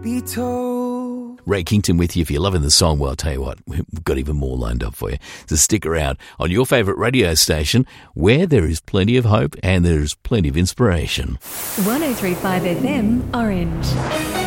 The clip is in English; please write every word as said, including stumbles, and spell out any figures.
be told. Ray Kington with you. If you're loving the song, well, I'll tell you what, we've got even more lined up for you. So stick around on your favourite radio station where there is plenty of hope and there is plenty of inspiration. one oh three point five F M, Orange.